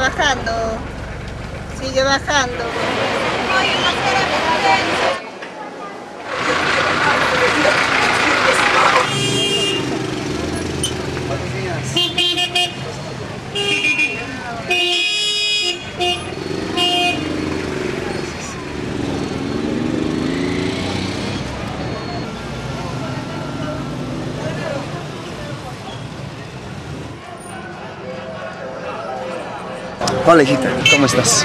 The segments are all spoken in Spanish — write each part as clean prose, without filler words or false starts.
bajando. Sigue bajando. Hola hijita, ¿cómo estás?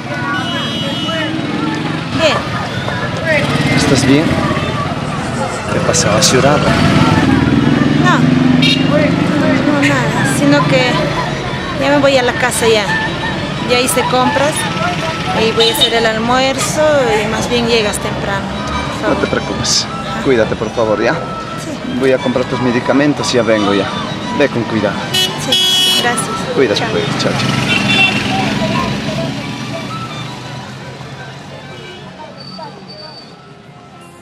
Bien. ¿Estás bien? ¿Qué pasa? ¿Has llorado? No, no nada, sino que ya me voy a la casa ya. Ya hice compras y voy a hacer el almuerzo y más bien llegas temprano. Por No favor. te preocupes. Cuídate, por favor, ¿ya? Sí, Voy a comprar tus medicamentos y ya vengo ya. Ve con cuidado. sí, gracias. Cuídate, Chao. pues. Chao, chao.